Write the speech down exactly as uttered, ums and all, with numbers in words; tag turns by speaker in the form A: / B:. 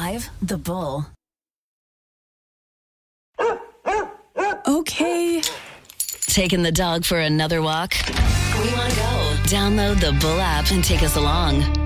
A: five, The Bull.
B: Okay.
A: Taking the dog for another walk? We want to go. Download the Bull app and take us along.